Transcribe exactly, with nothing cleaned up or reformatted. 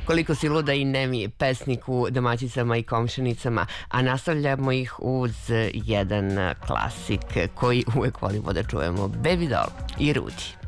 Koliko si luda i nemi, pesnik u Domaćicama i komšinicama, a nastavljamo ih uz jedan klasik koji uvek volimo da čujemo, Baby Doll i Rudi.